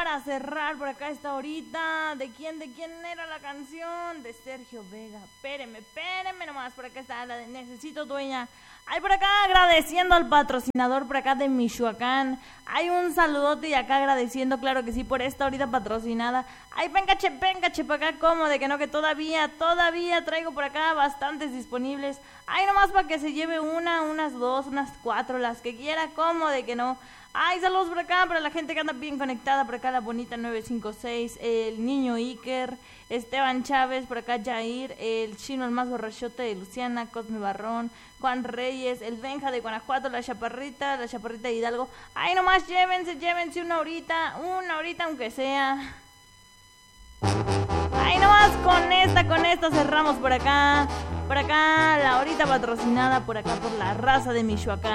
para cerrar por acá esta horita. ¿De quién era la canción? De Sergio Vega. Espérenme nomás, por acá está la de Necesito Dueña. Hay por acá agradeciendo al patrocinador por acá de Michoacán. Hay un saludote y acá agradeciendo, claro que sí, por esta horita patrocinada. Ay, pencache, para acá, como de que no, que todavía traigo por acá bastantes disponibles. Ay, nomás para que se lleve unas dos, unas cuatro, las que quiera, como de que no. Ay, saludos por acá para la gente que anda bien conectada, por acá la bonita 956, el niño Iker, Esteban Chávez, por acá Jair, el chino el más borrachote de Luciana, Cosme Barrón, Juan Reyes, el Benja de Guanajuato, la chaparrita de Hidalgo. Ay, nomás llévense una horita aunque sea. Ay, nomás con esta cerramos por acá la horita patrocinada por acá por la raza de Michoacán.